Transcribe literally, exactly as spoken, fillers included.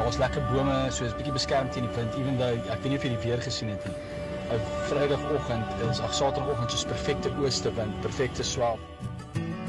Daar's lekker bome, so is bietjie beskerm teen die wind, even though ek weet nie of jy die weer gesien het nie. 'n Vrydagoggend is ag Saterdagoggend soos perfekte ooste wind, perfekte swel.